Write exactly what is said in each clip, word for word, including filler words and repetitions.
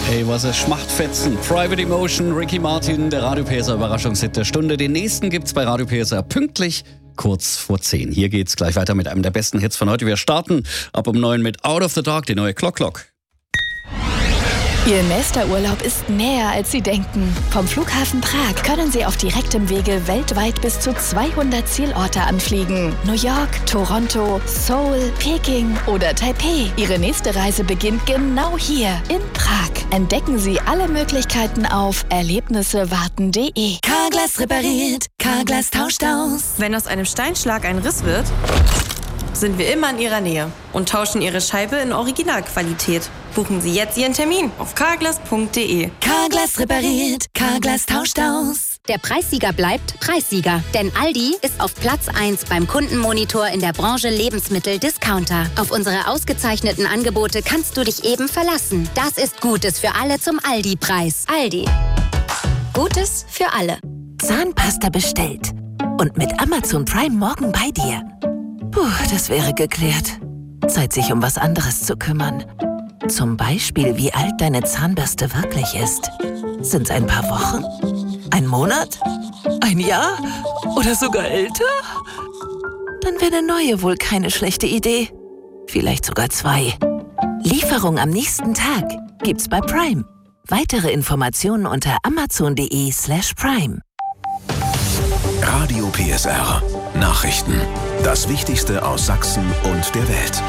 Ey, was ein Schmachtfetzen. Private Emotion, Ricky Martin, der Radio P S R Überraschungshit der Stunde. Den nächsten gibt's bei Radio P S R pünktlich kurz vor zehn. Hier geht's gleich weiter mit einem der besten Hits von heute. Wir starten ab um neun mit Out of the Dark, die neue Clock Clock. Ihr nächster Urlaub ist näher, als Sie denken. Vom Flughafen Prag können Sie auf direktem Wege weltweit bis zu zweihundert Zielorte anfliegen. New York, Toronto, Seoul, Peking oder Taipei. Ihre nächste Reise beginnt genau hier in Prag. Entdecken Sie alle Möglichkeiten auf erlebnissewarten punkt de. Carglass repariert, Carglass tauscht aus. Wenn aus einem Steinschlag ein Riss wird, sind wir immer in Ihrer Nähe und tauschen Ihre Scheibe in Originalqualität. Buchen Sie jetzt Ihren Termin auf carglass punkt de. Carglass repariert, Carglass tauscht aus. Der Preissieger bleibt Preissieger, denn Aldi ist auf Platz eins beim Kundenmonitor in der Branche Lebensmittel-Discounter. Auf unsere ausgezeichneten Angebote kannst du dich eben verlassen. Das ist Gutes für alle zum Aldi-Preis. Aldi. Gutes für alle. Zahnpasta bestellt und mit Amazon Prime morgen bei dir. Puh, das wäre geklärt. Zeit, sich um was anderes zu kümmern. Zum Beispiel, wie alt deine Zahnbürste wirklich ist. Sind's ein paar Wochen? Ein Monat? Ein Jahr? Oder sogar älter? Dann wäre eine neue wohl keine schlechte Idee. Vielleicht sogar zwei. Lieferung am nächsten Tag gibt's bei Prime. Weitere Informationen unter amazon punkt de slash prime. Radio P S R. Nachrichten. Das Wichtigste aus Sachsen und der Welt.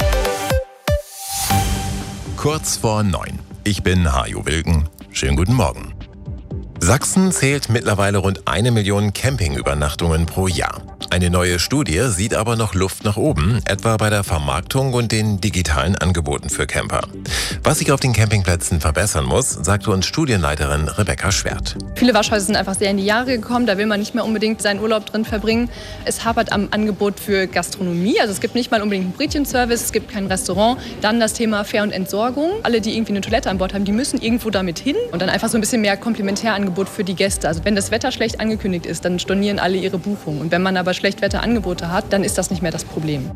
Kurz vor neun. Ich bin Hajo Wilken. Schönen guten Morgen. Sachsen zählt mittlerweile rund eine Million Campingübernachtungen pro Jahr. Eine neue Studie sieht aber noch Luft nach oben, etwa bei der Vermarktung und den digitalen Angeboten für Camper. Was sich auf den Campingplätzen verbessern muss, sagte uns Studienleiterin Rebecca Schwert. Viele Waschhäuser sind einfach sehr in die Jahre gekommen, da will man nicht mehr unbedingt seinen Urlaub drin verbringen. Es hapert am Angebot für Gastronomie, also es gibt nicht mal unbedingt einen Brötchenservice, es gibt kein Restaurant. Dann das Thema Fähr- und Entsorgung. Alle, die irgendwie eine Toilette an Bord haben, die müssen irgendwo damit hin. Und dann einfach so ein bisschen mehr Komplementärangebot für die Gäste. Also wenn das Wetter schlecht angekündigt ist, dann stornieren alle ihre Buchungen. Und wenn man aber Schlechtwetterangebote hat, dann ist das nicht mehr das Problem.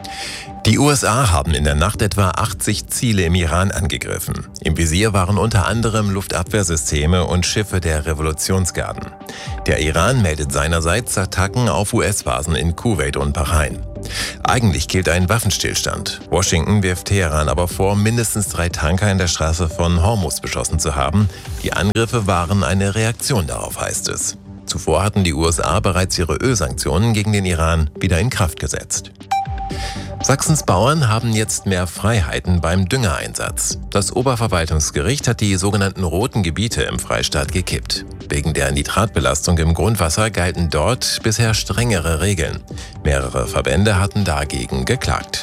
Die U S A haben in der Nacht etwa achtzig Ziele im Iran angegriffen. Im Visier waren unter anderem Luftabwehrsysteme und Schiffe der Revolutionsgarden. Der Iran meldet seinerseits Attacken auf U S-Basen in Kuwait und Bahrain. Eigentlich gilt ein Waffenstillstand. Washington wirft Teheran aber vor, mindestens drei Tanker in der Straße von Hormuz beschossen zu haben. Die Angriffe waren eine Reaktion darauf, heißt es. Zuvor hatten die U S A bereits ihre Ölsanktionen gegen den Iran wieder in Kraft gesetzt. Sachsens Bauern haben jetzt mehr Freiheiten beim Düngereinsatz. Das Oberverwaltungsgericht hat die sogenannten roten Gebiete im Freistaat gekippt. Wegen der Nitratbelastung im Grundwasser galten dort bisher strengere Regeln. Mehrere Verbände hatten dagegen geklagt.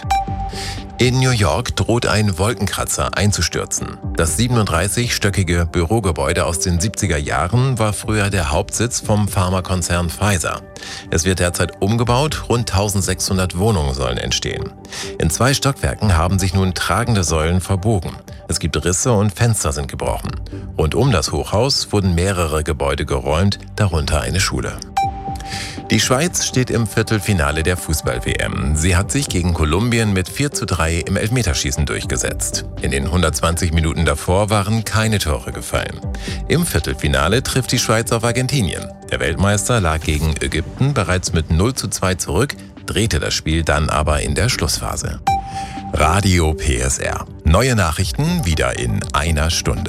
In New York droht ein Wolkenkratzer einzustürzen. Das siebenunddreißigstöckige Bürogebäude aus den siebziger Jahren war früher der Hauptsitz vom Pharmakonzern Pfizer. Es wird derzeit umgebaut, rund eintausendsechshundert Wohnungen sollen entstehen. In zwei Stockwerken haben sich nun tragende Säulen verbogen. Es gibt Risse und Fenster sind gebrochen. Rund um das Hochhaus wurden mehrere Gebäude geräumt, darunter eine Schule. Die Schweiz steht im Viertelfinale der Fußball-W M. Sie hat sich gegen Kolumbien mit vier zu drei im Elfmeterschießen durchgesetzt. In den hundertzwanzig Minuten davor waren keine Tore gefallen. Im Viertelfinale trifft die Schweiz auf Argentinien. Der Weltmeister lag gegen Ägypten bereits mit null zu zwei zurück, drehte das Spiel dann aber in der Schlussphase. Radio P S R. Neue Nachrichten wieder in einer Stunde.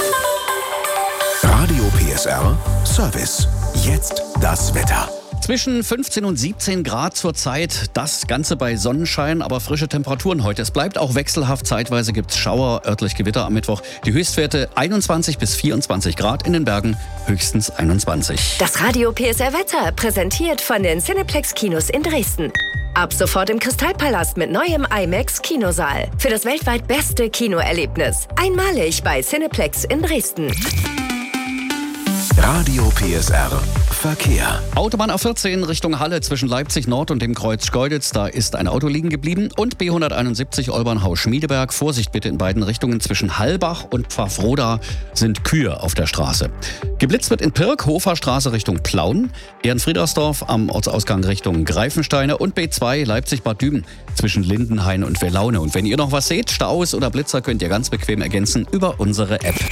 Radio P S R Service. Jetzt das Wetter. Zwischen fünfzehn und siebzehn Grad zurzeit, das Ganze bei Sonnenschein, aber frische Temperaturen heute. Es bleibt auch wechselhaft, zeitweise gibt es Schauer, örtlich Gewitter am Mittwoch. Die Höchstwerte einundzwanzig bis vierundzwanzig Grad, in den Bergen höchstens einundzwanzig. Das Radio P S R Wetter, präsentiert von den Cineplex Kinos in Dresden. Ab sofort im Kristallpalast mit neuem IMAX Kinosaal. Für das weltweit beste Kinoerlebnis. Einmalig bei Cineplex in Dresden. Radio P S R Verkehr. Autobahn A vierzehn Richtung Halle zwischen Leipzig Nord und dem Kreuz Schkeuditz. Da ist ein Auto liegen geblieben. Und B hunderteinundsiebzig Olbernhau-Schmiedeberg. Vorsicht bitte in beiden Richtungen. Zwischen Hallbach und Pfaffroda sind Kühe auf der Straße. Geblitzt wird in Pirk, Hoferstraße Richtung Plauen. Ehrenfriedersdorf am Ortsausgang Richtung Greifensteine. Und B zwei Leipzig-Bad Düben zwischen Lindenhain und Wellaune. Und wenn ihr noch was seht, Staus oder Blitzer, könnt ihr ganz bequem ergänzen über unsere App.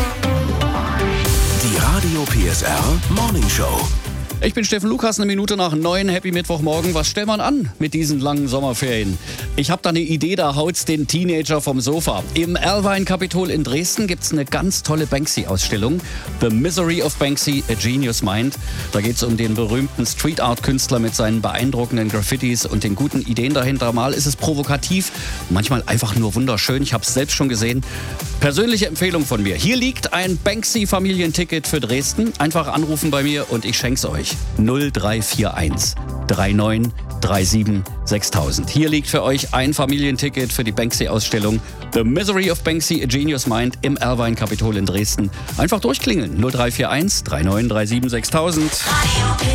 Die Radio P S R Morning Show. Ich bin Steffen Lukas, eine Minute nach neun. Happy Mittwochmorgen. Was stellt man an mit diesen langen Sommerferien? Ich habe da eine Idee, da haut's den Teenager vom Sofa. Im Irvine-Kapitol in Dresden gibt's eine ganz tolle Banksy-Ausstellung. The Misery of Banksy, A Genius Mind. Da geht's um den berühmten Street-Art-Künstler mit seinen beeindruckenden Graffitis und den guten Ideen dahinter. Mal ist es provokativ, manchmal einfach nur wunderschön. Ich habe es selbst schon gesehen. Persönliche Empfehlung von mir. Hier liegt ein Banksy-Familienticket für Dresden. Einfach anrufen bei mir und ich schenk's euch. null drei vier eins drei neun drei sieben sechstausend. Hier liegt für euch ein Familienticket für die Banksy-Ausstellung The Misery of Banksy, A Genius Mind im Irvine-Kapitol in Dresden. Einfach durchklingeln. null drei vier eins drei neun drei sieben sechstausend.